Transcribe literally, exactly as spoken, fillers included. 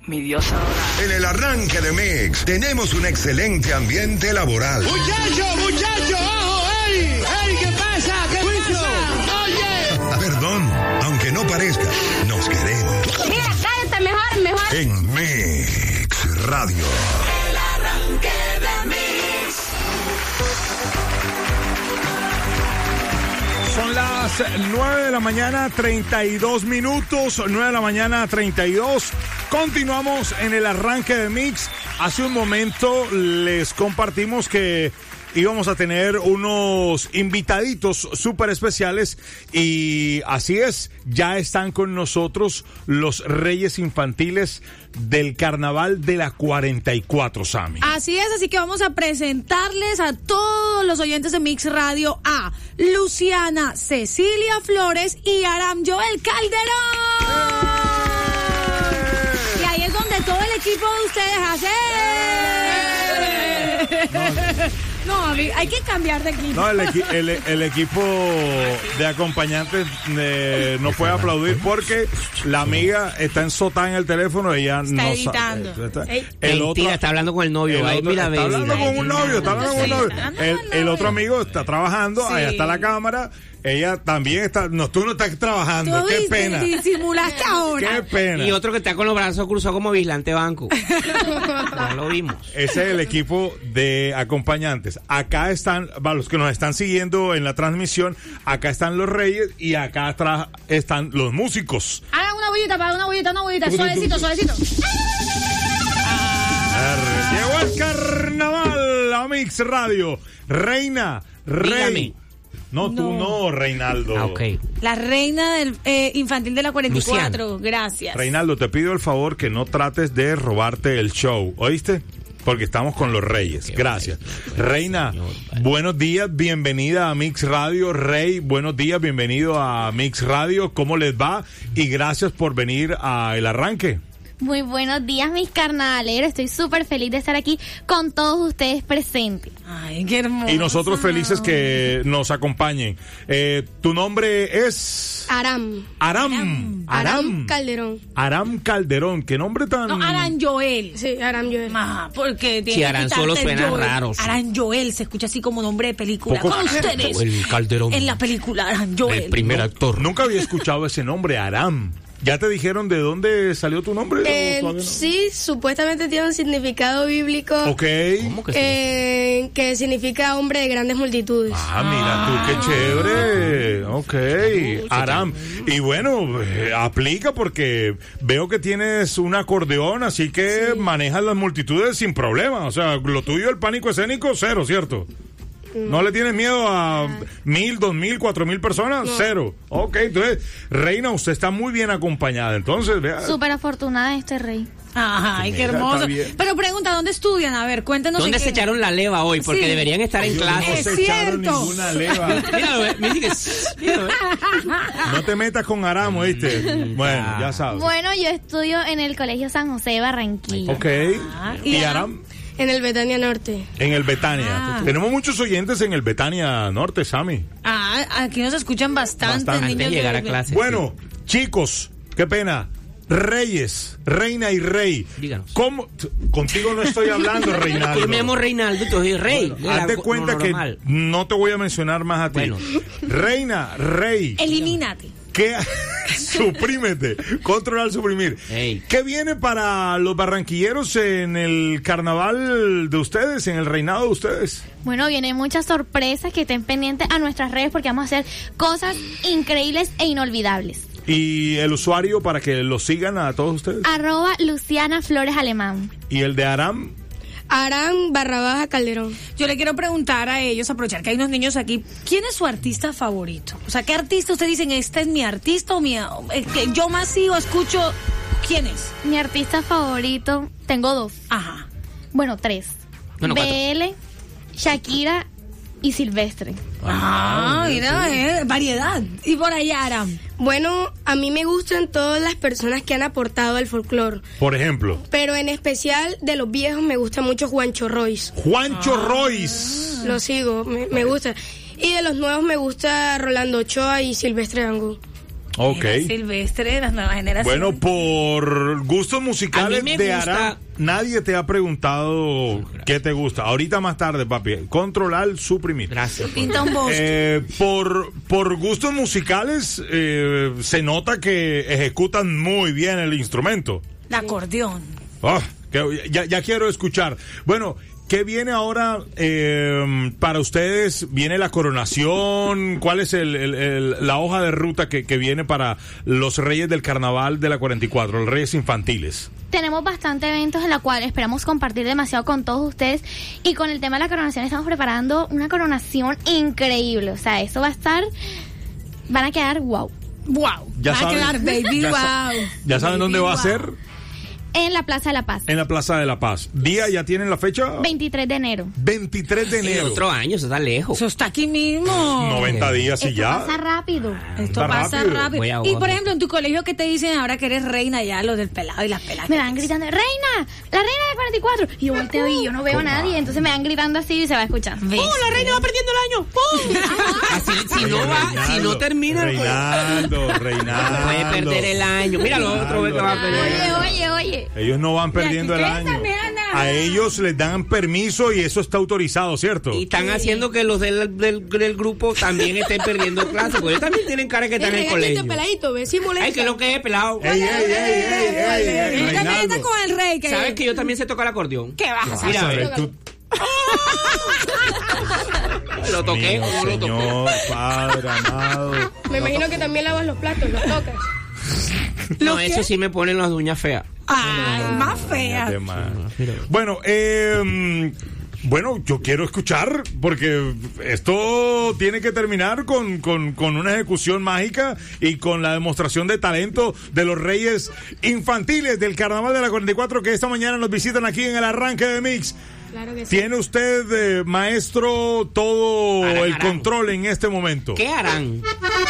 mi diosa dorada. En el arranque de Mix tenemos un excelente ambiente laboral. Muchacho, muchacho, ojo, ey, ey, ¿qué pasa? ¿Qué pasa? Oye. Perdón, aunque no parezca, nos queremos. Mira, cállate, mejor, mejor. En Mix Radio. El arranque de Mix. Son las nueve de la mañana, treinta y dos minutos, nueve de la mañana, treinta y dos. Continuamos en el arranque de Mix. Hace un momento les compartimos que íbamos a tener unos invitaditos súper especiales y así es, ya están con nosotros los Reyes Infantiles del Carnaval de la cuarenta y cuatro, Sammy. Así es, así que vamos a presentarles a todos los oyentes de Mix Radio a Luciana Cecilia Flores y Aram Joel Calderón. Y ahí es donde todo el equipo de ustedes hace... No, a mí, hay que cambiar de equipo. No, el, equi- el, el equipo de acompañantes eh, no puede aplaudir porque la amiga está ensotada en el teléfono y ella Está no editando. sabe. Está, Ey, el mentira, otro, está hablando con el novio. el Ahí, otro- mira, está baby. hablando con un novio, está hablando con un novio. Sí, está hablando El, con el el novio. otro amigo está trabajando, Sí. allá está la cámara. Ella también está, no, tú no estás trabajando, Tú qué viste, pena. disimulaste ahora. Qué pena. Y otro que está con los brazos cruzados como vigilante banco. Ya lo vimos. Ese es el equipo de acompañantes. Acá están, para los que nos están siguiendo en la transmisión, acá están los Reyes y acá atrás están los músicos. Hagan una bullita, para una bullita, una bullita, suavecito, suavecito. Llegó el carnaval a Mix Radio. Reina, Rey. Dígame. No, tú No. no, Reinaldo. Ah, ok. La reina del eh, infantil de la cuarenta y cuatro, gracias. Reinaldo, te pido el favor que no trates de robarte el show, ¿oíste? Porque estamos con los Reyes. Gracias. Reina, buenos días, bienvenida a Mix Radio. Rey, buenos días, bienvenido a Mix Radio. ¿Cómo les va? Y gracias por venir a El Arranque. Muy buenos días, mis carnavaleros. Estoy súper feliz de estar aquí con todos ustedes presentes. Ay, qué hermoso. Y nosotros felices que nos acompañen. Eh, tu nombre es... Aram. Aram. Aram Aram. Calderón. Aram Calderón. ¿Qué nombre tan...? No, Aran Joel. Sí, Aram Joel. Ah, porque tiene Sí, que Aran quitarte solo el suena Joel. raro, sí. Aran Joel se escucha así como nombre de película. Poco- Con ustedes. El Calderón. En la película Aran Joel. El primer No, actor. Nunca había escuchado ese nombre, Aram. ¿Ya te dijeron de dónde salió tu nombre? Eh, ¿O todavía no? sí, supuestamente tiene un significado bíblico Ok. ¿Cómo que sí? eh, que significa hombre de grandes multitudes. Ah, mira tú, qué chévere. Ok, Aram. Y bueno, eh, aplica porque veo que tienes un acordeón, así que manejas las multitudes sin problema. O sea, lo tuyo, el pánico escénico, cero, ¿cierto? ¿No le tienes miedo a mil, dos mil, cuatro mil personas? Cero. Ok, entonces, Reina, usted está muy bien acompañada. Entonces, vea. Súper afortunada de este rey. Ay, qué Mira, hermoso. está bien. Pero pregunta, ¿dónde estudian? A ver, cuéntenos. ¿Dónde en se qué- echaron la leva hoy? Porque Sí. deberían estar en clase. No Es se echaron cierto. ninguna leva. Míralo, ve, mira que- míralo, ve. No te metas con Aram, ¿oíste? Bueno, ya sabes. Bueno, yo estudio en el Colegio San José de Barranquilla. Ok. ¿y ¿Y Aram? Aram? En el Betania Norte. En el Betania. Ah. Tenemos muchos oyentes en el Betania Norte, Sammy. Ah, aquí nos escuchan bastante, Bastante. niños. Antes de llegar de- a clase. Bueno, chicos, qué pena. Reyes, reina y rey. Díganos. ¿Cómo? T- Contigo no estoy hablando, Reinaldo. Yo me llamo Reinaldo, tú soy rey. Hazte Era cuenta lo que normal. no te voy a mencionar más a ti. Bueno. Reina, rey. Elimínate. ¿Qué? Suprímete. Controlar, suprimir. Ey. ¿Qué viene para los barranquilleros en el carnaval de ustedes, en el reinado de ustedes? Bueno, vienen muchas sorpresas que estén pendientes a nuestras redes porque vamos a hacer cosas increíbles e inolvidables. Y el usuario para que lo sigan a todos ustedes. Arroba Luciana Flores Alemán. Y el de Aram. Aram barra baja Calderón. Yo le quiero preguntar a ellos, aprovechar que hay unos niños aquí, ¿quién es su artista favorito? O sea, ¿qué artista ustedes dicen, este es mi artista o mi... eh, que yo más sigo, escucho, ¿quién es? Mi artista favorito, tengo dos. Ajá. Bueno, tres. Bueno, cuatro. B L, Shakira y Silvestre. Ah, mira, eh, variedad. Y por allá, Aram. Bueno, a mí me gustan todas las personas que han aportado al folclore, Por ejemplo, pero en especial de los viejos me gusta mucho Juancho Royce. Juancho Royce. Lo sigo, me, me gusta. Y de los nuevos me gusta Rolando Ochoa y Silvestre Dangond. Ok. Era Silvestre de las nuevas generaciones. Bueno, por gustos musicales A mí me de gusta- Aram, nadie te ha preguntado qué te gusta. Ahorita más tarde, papi. Controlar, suprimir. Gracias. Pinta un bosque. Eh, por, por gustos musicales, eh, se nota que ejecutan muy bien el instrumento. El acordeón. Ah, que ya, ya quiero escuchar. Bueno, ¿qué viene ahora eh, para ustedes? ¿Viene la coronación? ¿Cuál es el, el- el- la hoja de ruta que, que viene para los Reyes del Carnaval de la cuarenta y cuatro, los Reyes Infantiles? Tenemos bastantes eventos en la cual esperamos compartir demasiado con todos ustedes, y con el tema de la coronación estamos preparando una coronación increíble. O sea, eso va a estar, van a quedar wow. Wow. Ya Va a saben- quedar baby ya wow. sa- ¿Ya saben Baby dónde va a wow. ser? En la Plaza de la Paz, En la Plaza de la Paz. ¿Día ya tienen la fecha? veintitrés de enero. veintitrés de En enero. otro año, eso está lejos. Eso está aquí mismo. noventa días y Esto ya. pasa rápido. Esto Está pasa rápido. rápido. Voy a Y por Bogotá. ejemplo, en tu colegio, ¿qué te dicen ahora que eres reina ya, los del pelado y las peladas? Me van gritando, reina, la reina de cuarenta y cuatro. Y yo volteo y yo no veo a nadie, entonces me van gritando así y se va a escuchar. ¿Ves? la reina va perdiendo el año! Así, si no va, si no termina, pues, Reinaldo, Reinaldo. puede perder el año. Mira, lo otro ve que va a perder. Oye, oye, oye. Ellos no van perdiendo el año. Cuéntame, Ana. A ellos les dan permiso y eso está autorizado, ¿cierto? Y están haciendo que los del, del, del grupo también estén perdiendo clases, porque ellos también tienen cara que están en el colegio. peladito, ve si molesta. Ay, que lo que es, pelado. ¡Ey, ey, ey, ey, ey, ey, Él también está Reinaldo! con el rey. Que... ¿Sabes que yo también sé tocar el acordeón? ¿Qué vas a hacer? Mira, A ve. ver, tú- ¿Lo toqué Mío, o no lo toqué? Señor, Padre amado. Me imagino que también lavas los platos, los tocas. No, eso sí me ponen las uñas feas. Ay, más fea. Qué mal. Bueno, eh, bueno, yo quiero escuchar, porque esto tiene que terminar con, con, con una ejecución mágica y con la demostración de talento de los Reyes Infantiles del Carnaval de la cuarenta y cuatro, que esta mañana nos visitan aquí en el arranque de Mix. Claro que sí. ¿Tiene usted, eh, maestro, todo Arán, el arán. control en este momento? ¿Qué harán?